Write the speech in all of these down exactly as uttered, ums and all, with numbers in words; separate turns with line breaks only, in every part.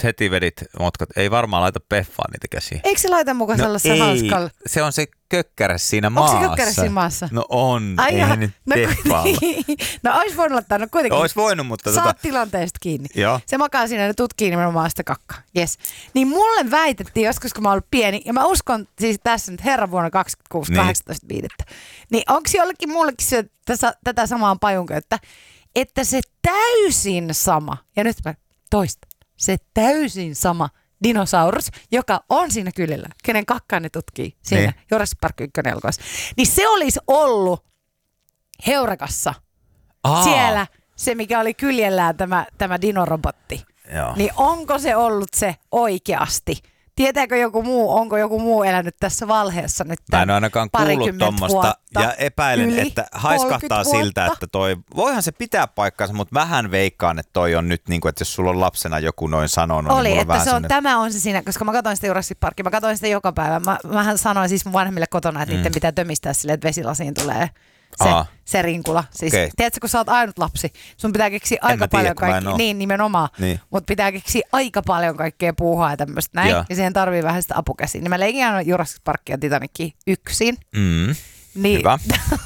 nyt heti vedit motkat. Ei varmaan laita Peffaan niitä käsiä.
Eikö se laita mukaan
no
sellaisen hauskalla?
Se on se kökkärä siinä maassa.
Onko se kökkärä siinä maassa?
No on,
Ai
ei
jaha,
nyt
no,
Peffalla.
No ois voinut laittaa, no kuitenkin.
Ois voinut, mutta...
Saat
tota...
tilanteesta kiinni.
Joo.
Se makaa siinä ja tutkii nimenomaan sitä kakkaa. Yes. Niin mulle väitettiin joskus, kun mä oon ollut pieni, ja mä uskon siis tässä nyt herran vuonna kaksikymmentäkuusi, kahdeksantoista viidettä. Niin onko jollekin mullekin se, tässä, tätä samaa pajunköyttä, että se täysin sama, ja nyt mä toistan, se täysin sama dinosaurus, joka on siinä kyljellä, kenen kakkaa ne tutkii siinä niin. Jurassic Park ykkönen elokuvassa, niin se olisi ollut Heurakassa Aa. siellä se, mikä oli kyljellään tämä, tämä dinorobotti. Joo. Niin onko se ollut se oikeasti? Tietääkö joku muu, onko joku muu elänyt tässä valheessa nyt
Mä en ole ainakaan kuullut tommosta ja epäilen, että haiskahtaa siltä, että toi, voihan se pitää paikkansa, mutta vähän veikkaan, että toi on nyt niin kuin, että jos sulla on lapsena joku noin sanonut.
Oli,
niin
että se on,
sellainen...
tämä on se siinä, koska mä katsoin sitä Jurassic Parkia, mä katsoin sitä joka päivä. Mä, mähän sanoin siis mun vanhemmille kotona, että mm. niiden pitää tömistää silleen, että vesilasiin tulee se, se rinkula. Siis, okay. Tiedätkö, kun sä oot ainut lapsi, sun pitää keksiä aika tiedä, paljon kaikkea. Niin, nimenomaan. Niin. Mutta pitää keksiä aika paljon kaikkea puuhaa ja tämmöistä näin. Ja, ja siihen tarvii vähän sitä apukäsiä. Niin mä leikin aina Jurassic Parkia ja Titanicia yksin. Mm. Niin, hyvä.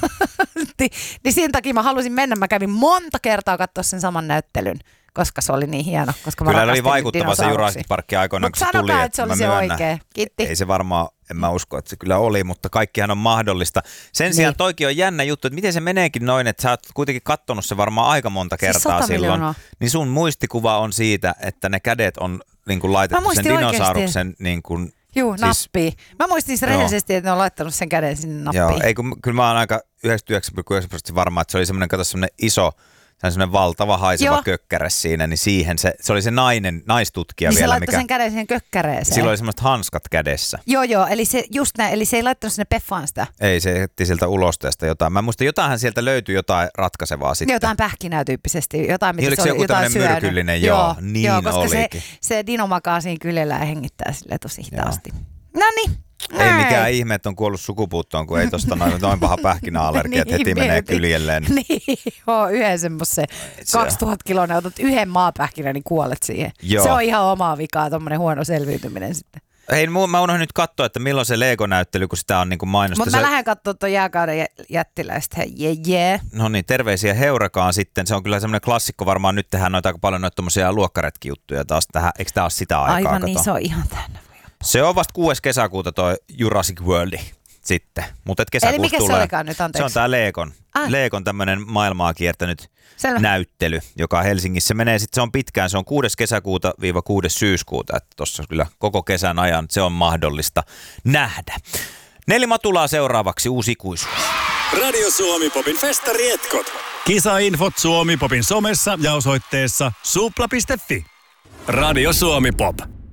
niin, niin sen takia mä halusin mennä. Mä kävin monta kertaa katsoa sen saman näyttelyn, koska se oli niin hieno. Koska mä
kyllä oli vaikuttava se Jurassic Park aikoinaan, kun se tuli.
Mutta että se oli se oikea. Kiitti.
Ei se varmaan, en mä usko, että se kyllä oli, mutta kaikkihan on mahdollista. Sen sijaan niin. Toikin on jännä juttu, että miten se meneekin noin, että sä oot kuitenkin kattonut se varmaan aika monta kertaa siis silloin. Niin sun muistikuva on siitä, että ne kädet on niin kuin laitettu sen dinosauruksen niin kuin...
Juu, siis, nappiin. Mä muistin siis rehellisesti, että ne on laittanut sen käden sinne nappiin.
Joo, ei kun, kyllä mä oon aika yhdeksänkymmentäyhdeksän pilkku yhdeksän prosenttia varma, että se oli semmoinen, kato semmoinen iso, semmoinen valtava haiseva Joo. kökkärä siinä, niin siihen se, se oli se nainen, naistutkija
niin
vielä.
Niin se laittoi mikä, sen käden siihen kökkäreeseen.
Sillä oli semmoiset hanskat kädessä.
Joo, joo, eli se just näin, eli se ei laittanut sinne Peffaan sitä.
Ei, se hetti sieltä ulosteesta jotain. Mä muistan, jotainhan sieltä löytyi jotain ratkaisevaa sitten.
Jotain pähkinää tyyppisesti, jotain mitä
niin
se oli,
joku
jotain syönyt.
Myrkyllinen, joo, joo niin
joo, koska
olikin.
Se, se dino makaa siinä kyljellä ja hengittää sille tosi hitaasti. No niin.
Ei mikään ihme, että on kuollut sukupuuttoon, kun ei tosta noin, noin paha pähkinäallergia, että heti menee kyljelleen.
Niin, joo, yhden semmoisen kaksituhatta kiloinen, otat yhden maapähkinän, niin kuolet siihen. Joo. Se on ihan omaa vikaa, tommonen huono selviytyminen sitten.
Hei, mä unohdin nyt katsoa, että milloin se Lego-näyttely, kun sitä on niin kuin mainostettu.
Mutta mä
se...
lähden katsoa tuon jääkauden jättiläistä. Jee, jee.
No niin, terveisiä Heurakaan sitten. Se on kyllä semmoinen klassikko. Varmaan nyt tehdään noita aika paljon noita tommosia luokkaretkijuttuja taas tähän. Eikö tää ole sitä aikaa?
Aivan
kato?
Niin, se on ihan täynnä.
Se on vasta kuudes kesäkuuta toi Jurassic World sitten. Mutta et kesäkuussa
eli mikä
tulee.
Se olikaan nyt, anteeksi?
Se on tää Legon. Ah. Legon tämmönen maailmaa kiertänyt Selvä. näyttely, joka Helsingissä menee. Sitten se on pitkään, se on kuudes kesäkuuta viiva kuudes syyskuuta. Että tossa kyllä koko kesän ajan se on mahdollista nähdä. Neli Matulaa seuraavaksi, uusi ikuisuus.
Radio Suomi Popin festarietkot.
Kisainfot Suomi Popin somessa ja osoitteessa supla piste fi.
Radio Suomi Pop.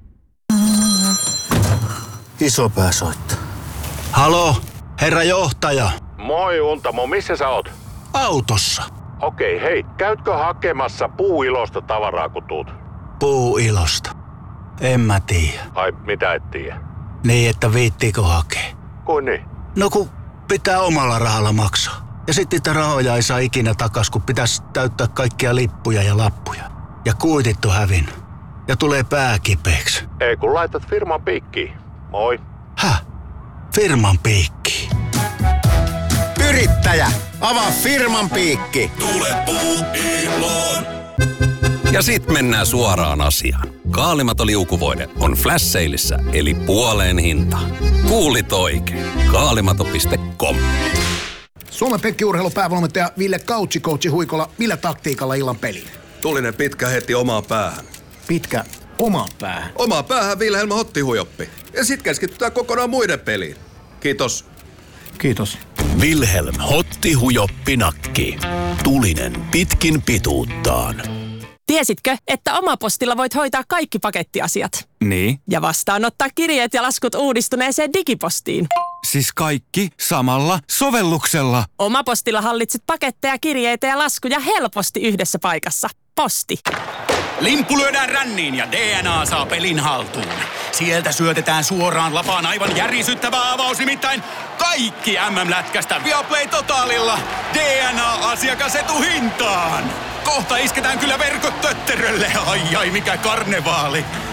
Isopää soittaa. Halo, herra johtaja.
Moi Untamo, missä sä oot?
Autossa.
Okei, hei, käytkö hakemassa puuilosta tavaraa kun tuut?
Puuilosta? En mä tiedä.
Ai, mitä et tiedä?
Niin, että viittiikö hakea?
Kuin niin?
No kun pitää omalla rahalla maksaa. Ja sitten niitä rahoja ei saa ikinä takas, kun pitäisi täyttää kaikkia lippuja ja lappuja. Ja kuitit on hävinnyt. Ja tulee pää kipeäksi.
Ei kun laitat firman piikkiin. Moi.
Häh? Firman piikki.
Yrittäjä, avaa firman piikki.
Tule puuiloon. Ja sit mennään suoraan asiaan. Kaalimato liukuvoide on flash saleissa, eli puoleen hintaan. Kuulit oikein. Kaalimato piste com.
Suomen Pekki-urheilun päävalmentaja Ville Kautsi-coachi Huikola, millä taktiikalla illan peliin?
Tulinen pitkä heti omaan päähän.
Pitkä omaan päähän?
Omaan päähän Vilhelm Hottihujoppi. Ja sit keskitytään kokonaan muiden peliin. Kiitos.
Kiitos.
Vilhelm Hottihujoppi nakki. Tulinen pitkin pituuttaan.
Tiesitkö, että Omapostilla voit hoitaa kaikki pakettiasiat?
Niin.
Ja vastaanottaa kirjeet ja laskut uudistuneeseen digipostiin.
Siis kaikki samalla sovelluksella.
Omapostilla hallitset paketteja, kirjeitä ja laskuja helposti yhdessä paikassa. Posti.
Limppu lyödään ränniin ja D N A saa pelin haltuun. Sieltä syötetään suoraan lapaan aivan järisyttävä avaus, nimittäin kaikki M M-lätkästä Viaplay Totalilla D N A-asiakasetuhintaan. Kohta isketään kyllä verkot tötterölle. Ai ai, mikä karnevaali.